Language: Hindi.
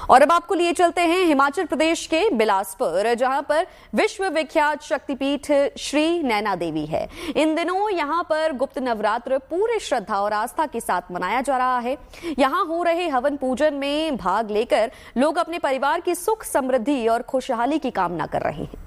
और अब आपको लिए चलते हैं हिमाचल प्रदेश के बिलासपुर, जहां पर विश्व विख्यात शक्तिपीठ श्री नैना देवी है। इन दिनों यहां पर गुप्त नवरात्र पूरे श्रद्धा और आस्था के साथ मनाया जा रहा है। यहां हो रहे हवन पूजन में भाग लेकर लोग अपने परिवार की सुख समृद्धि और खुशहाली की कामना कर रहे हैं।